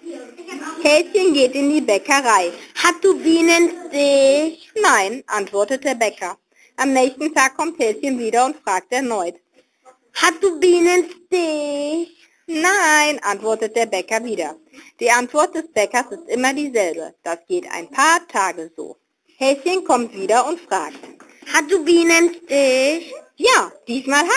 Häschen geht in die Bäckerei. Hat du Bienenstich? Nein, antwortet der Bäcker. Am nächsten Tag kommt Häschen wieder und fragt erneut. Hat du Bienenstich? Nein, antwortet der Bäcker wieder. Die Antwort des Bäckers ist immer dieselbe. Das geht ein paar Tage so. Häschen kommt wieder und fragt. Hat du Bienenstich? Ja, diesmal